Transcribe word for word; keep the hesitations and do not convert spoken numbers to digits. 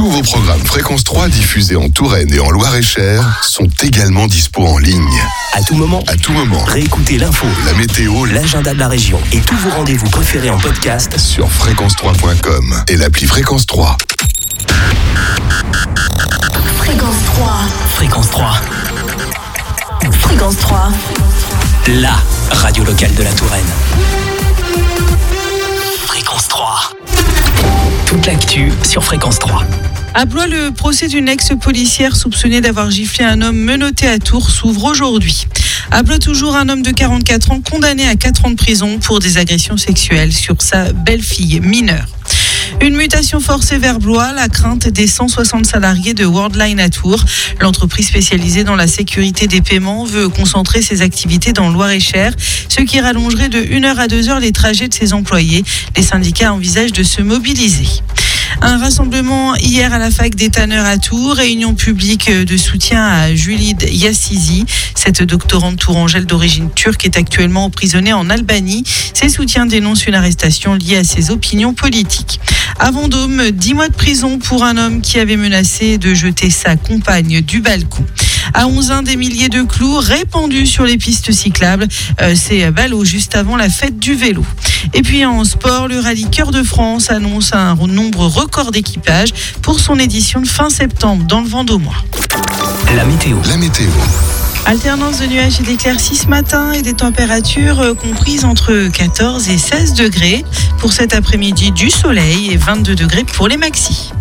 Tous vos programmes Fréquence trois diffusés en Touraine et en Loir-et-Cher sont également dispo en ligne. À tout moment, À tout moment. réécoutez l'info, La météo l'agenda de la région et tous vos rendez-vous préférés en podcast sur fréquence trois point com et l'appli Fréquence trois. Fréquence trois. Fréquence trois, Fréquence trois. la radio locale de la Touraine. Fréquence trois. Toute l'actu sur Fréquence trois. À Blois, le procès d'une ex-policière soupçonnée d'avoir giflé un homme menotté à Tours s'ouvre aujourd'hui. À Blois, toujours un homme de quarante-quatre ans condamné à quatre ans de prison pour des agressions sexuelles sur sa belle-fille mineure. Une mutation forcée vers Blois, la crainte des cent soixante salariés de Worldline à Tours. L'entreprise spécialisée dans la sécurité des paiements veut concentrer ses activités dans le Loir-et-Cher, ce qui rallongerait de une heure à deux heures les trajets de ses employés. Les syndicats envisagent de se mobiliser. Un rassemblement hier à la fac des Tanneurs à Tours, réunion publique de soutien à Julide Yassizi. Cette doctorante tourangelle d'origine turque est actuellement emprisonnée en Albanie. Ses soutiens dénoncent une arrestation liée à ses opinions politiques. À Vendôme, dix mois de prison pour un homme qui avait menacé de jeter sa compagne du balcon. À Onzain, des milliers de clous répandus sur les pistes cyclables. Euh, c'est Ballot juste avant la fête du vélo. Et puis en sport, le rallye Cœur de France annonce un nombre record d'équipages pour son édition de fin septembre dans le Vendômois. La météo. La météo. Alternance de nuages et d'éclaircies ce matin et des températures euh, comprises entre quatorze et seize degrés. Pour cet après-midi, du soleil et vingt-deux degrés pour les maxis.